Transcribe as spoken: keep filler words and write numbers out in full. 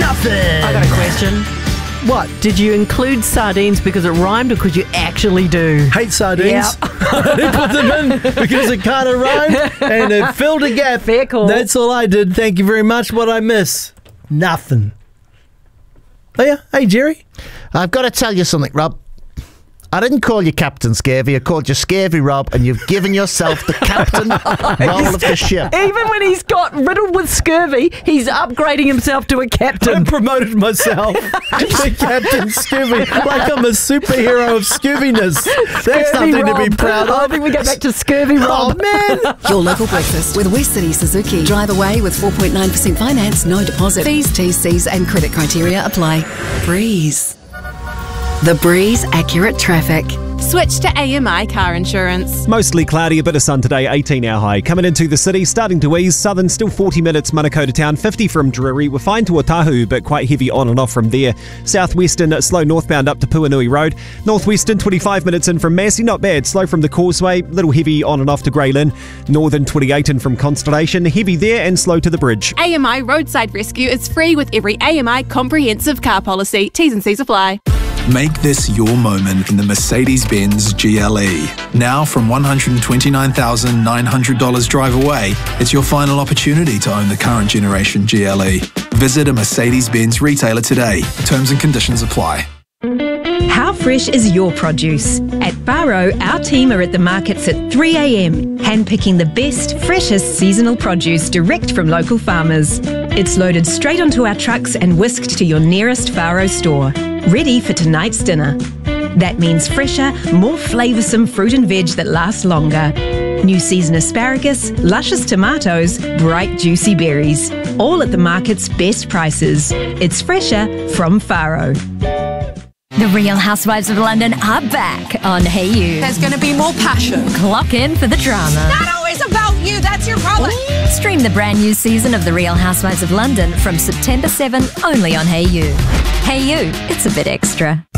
nothing. I got a question. What, did you include sardines because it rhymed or because you actually do? Hate sardines. Yeah. I put them in because it kind of rhymed and it filled a gap. Fair call. That's all I did. Thank you very much. What I miss? Nothing. Oh yeah? Hey, Jerry? I've got to tell you something, Rob. I didn't call you Captain Scurvy, I called you Scurvy Rob, and you've given yourself the captain role of the ship. Even when he's got riddled with scurvy, he's upgrading himself to a I captain. promoted myself to Captain Scurvy like I'm a superhero of scurviness. That's Scurvy nothing Rob. to be proud I of. think we go back to Scurvy Rob. Oh, man. Your local breakfast with West City Suzuki. Drive away with four point nine percent finance, no deposit. Fees, T's, C's and credit criteria apply. Breeze. The Breeze Accurate Traffic. Switch to A M I car insurance. Mostly cloudy, a bit of sun today, eighteen hour high. Coming into the city, starting to ease. Southern, still forty minutes, Manukau to town, fifty from Drury. We're fine to Otahu, but quite heavy on and off from there. Southwestern, slow northbound up to Puanui Road. Northwestern, twenty-five minutes in from Massey, not bad. Slow from the Causeway, little heavy on and off to Grey Lynn. Northern, twenty-eight in from Constellation, heavy there and slow to the bridge. A M I Roadside Rescue is free with every A M I comprehensive car policy. T's and C's apply. Make this your moment in the Mercedes-Benz G L E. Now from one hundred twenty-nine thousand nine hundred dollars drive away, it's your final opportunity to own the current generation G L E. Visit a Mercedes-Benz retailer today. Terms and conditions apply. How fresh is your produce? At Faro, our team are at the markets at three a m, handpicking the best, freshest seasonal produce direct from local farmers. It's loaded straight onto our trucks and whisked to your nearest Faro store, ready for tonight's dinner. That means fresher, more flavoursome fruit and veg that lasts longer. New season asparagus, luscious tomatoes, bright juicy berries. All at the market's best prices. It's fresher from Faro. The Real Housewives of London are back on Hey You. There's going to be more passion. Clock in for the drama. Not always about you, that's your problem. Stream the brand new season of The Real Housewives of London from September seventh only on Hey You. Hey You, it's a bit extra.